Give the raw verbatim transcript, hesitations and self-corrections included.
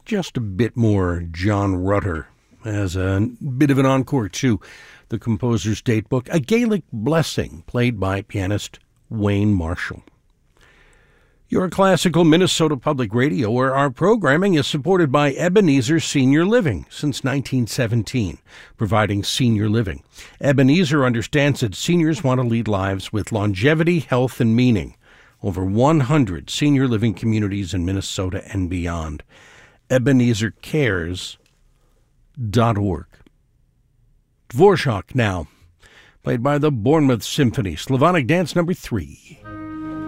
just a bit more John Rutter as a bit of an encore to the composer's datebook, A Gaelic Blessing, played by pianist Wayne Marshall. Your classical Minnesota Public Radio, where our programming is supported by Ebenezer Senior Living since nineteen seventeen, providing senior living. Ebenezer understands that seniors want to lead lives with longevity, health, and meaning. Over one hundred senior living communities in Minnesota and beyond. Ebenezer Cares dot org. Dvorak now, played by the Bournemouth Symphony, Slavonic Dance number three.